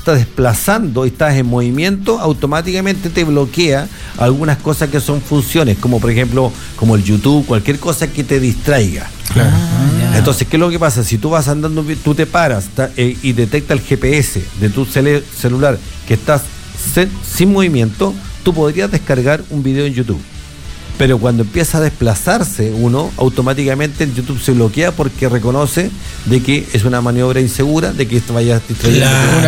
estás desplazando y estás en movimiento, automáticamente te bloquea algunas cosas que son funciones, como por ejemplo, como el YouTube, cualquier cosa que te distraiga. Claro. Entonces, ¿qué es lo que pasa? Si tú vas andando, tú te paras y detecta el GPS de tu celular que estás sin movimiento, tú podrías descargar un video en YouTube. Pero cuando empieza a desplazarse uno, automáticamente el YouTube se bloquea porque reconoce de que es una maniobra insegura, de que esto vaya a distraer.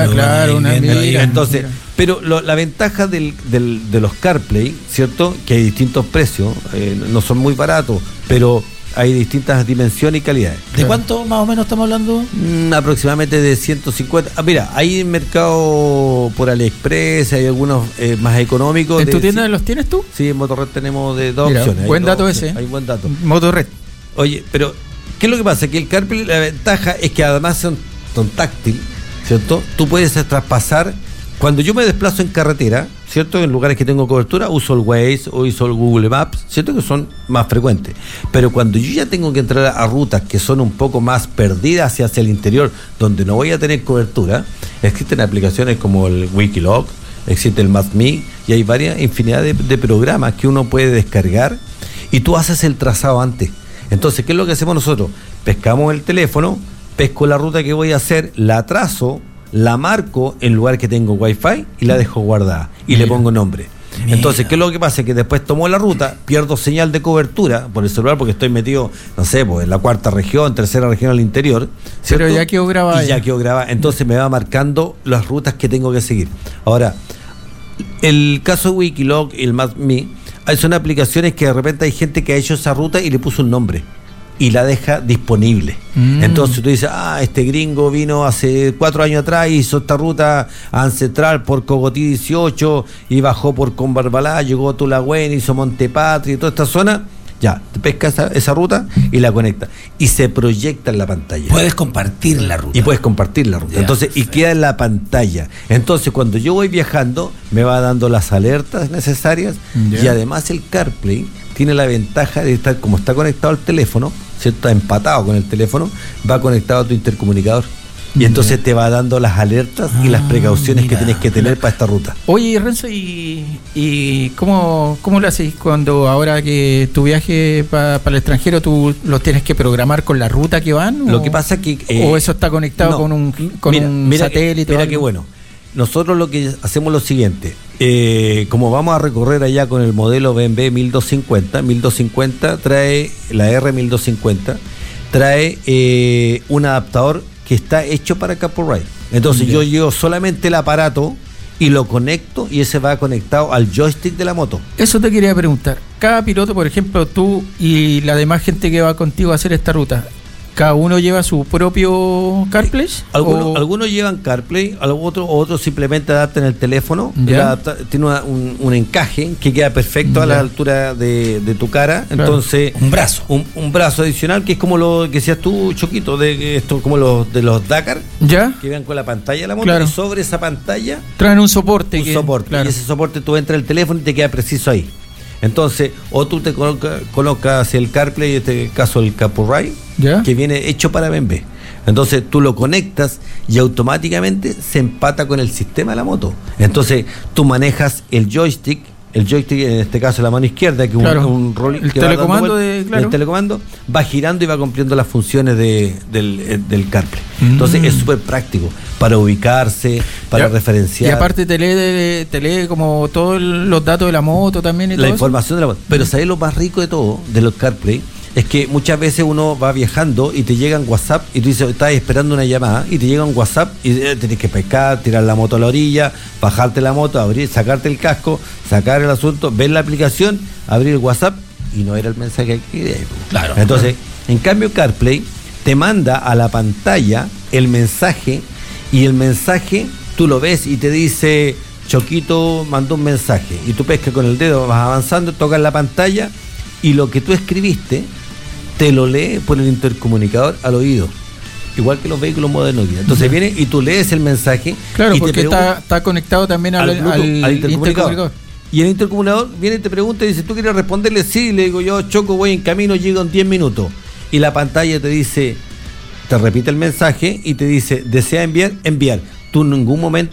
Entonces, pero la ventaja de los CarPlay, ¿cierto? Que hay distintos precios, no son muy baratos, pero hay distintas dimensiones y calidades. ¿De cuánto más o menos estamos hablando? Aproximadamente de 150. Mira, hay en mercado por AliExpress, hay algunos más económicos. ¿En tu tienda los tienes tú? Sí, en Motorred tenemos de dos opciones. Buen dato ese. Hay buen dato. Motorred. Oye, pero ¿qué es lo que pasa? Que el CarPlay, la ventaja es que además son táctil, ¿cierto? Tú puedes traspasar. Cuando yo me desplazo en carretera, ¿cierto? En lugares que tengo cobertura, uso el Waze o uso el Google Maps, ¿cierto? Que son más frecuentes. Pero cuando yo ya tengo que entrar a rutas que son un poco más perdidas hacia el interior, donde no voy a tener cobertura, existen aplicaciones como el Wikiloc, existe el Maps.me, y hay varias infinidad de programas que uno puede descargar y tú haces el trazado antes. Entonces, ¿qué es lo que hacemos nosotros? Pescamos el teléfono, pesco la ruta que voy a hacer, la trazo, la marco en lugar que tengo Wi-Fi y la dejo guardada y le pongo nombre. Entonces, ¿qué es lo que pasa? Que después tomo la ruta, pierdo señal de cobertura por el celular porque estoy metido, no sé, pues en la cuarta región, tercera región al interior, ¿cierto? Pero ya quedó grabada. Y ya quedó grabada. Entonces me va marcando las rutas que tengo que seguir. Ahora, el caso de Wikiloc y el Maps.me son aplicaciones que de repente hay gente que ha hecho esa ruta y le puso un nombre y la deja disponible. Entonces tú dices, este gringo vino hace 4 años atrás y hizo esta ruta ancestral por Cogotí 18 y bajó por Conbarbalá, llegó a Tulagüen, hizo Montepatria y toda esta zona. Ya, te pesca esa ruta y la conecta. Y se proyecta en la pantalla. Puedes compartir la ruta. Y puedes compartir la ruta. Ya, entonces, y queda en la pantalla. Entonces, cuando yo voy viajando, me va dando las alertas necesarias. Y además el CarPlay tiene la ventaja de estar, como está conectado al teléfono, ¿cierto? Está empatado con el teléfono, va conectado a tu intercomunicador. Y entonces te va dando las alertas y las precauciones que tienes que tener para esta ruta. Oye, Renzo, ¿y cómo lo haces cuando ahora que tu viaje para el extranjero tú los tienes que programar con la ruta que van? Lo que pasa es que... ¿O eso está conectado con un satélite? Mira qué bueno. Nosotros lo que hacemos es lo siguiente. Como vamos a recorrer allá con el modelo BMW 1250 trae la R1250, trae un adaptador que está hecho para CarPlay. Entonces yo llevo solamente el aparato y lo conecto y ese va conectado al joystick de la moto. Eso te quería preguntar. Cada piloto, por ejemplo, tú y la demás gente que va contigo a hacer esta ruta, ¿cada uno lleva su propio CarPlay? Algunos llevan CarPlay, otros simplemente adaptan el teléfono. Tiene un encaje que queda perfecto a la altura de tu cara. Claro. Entonces, un brazo. Un brazo adicional que es como lo que decías tú, Choquito, de esto, como los de los Dakar, que vean con la pantalla de la moto. Claro. Y sobre esa pantalla traen un soporte. Claro. Y ese soporte tú entras el teléfono y te queda preciso ahí. Entonces, o tú te colocas el CarPlay, en este caso el CarPlay, que viene hecho para BMW. Entonces tú lo conectas y automáticamente se empata con el sistema de la moto. Entonces tú manejas el joystick en este caso la mano izquierda, que es un rol el que telecomando el telecomando va girando y va cumpliendo las funciones del CarPlay. Entonces es súper práctico para ubicarse, para referenciar. Y aparte te lee como todos los datos de la moto también y la información de la moto. Pero ¿sabes lo más rico de todo de los CarPlay? Es que muchas veces uno va viajando y te llega un WhatsApp y tú dices, estás esperando una llamada y te llega un WhatsApp y tienes que pescar, tirar la moto a la orilla, bajarte la moto, abrir, sacarte el casco, sacar el asunto, ver la aplicación, abrir el WhatsApp y no era el mensaje que quería. Claro. Entonces, en cambio CarPlay te manda a la pantalla el mensaje y el mensaje tú lo ves y te dice, Choquito mandó un mensaje y tú pescas con el dedo, vas avanzando, tocas la pantalla y lo que tú escribiste te lo lee por el intercomunicador al oído, igual que los vehículos modernos. Entonces viene y tú lees el mensaje. Claro, y porque está conectado también al intercomunicador. Y el intercomunicador viene y te pregunta y dice, ¿tú quieres responderle? Sí, le digo yo, Choco, voy en camino, llego en 10 minutos. Y la pantalla te dice, te repite el mensaje y te dice, ¿desea enviar? Tú en ningún momento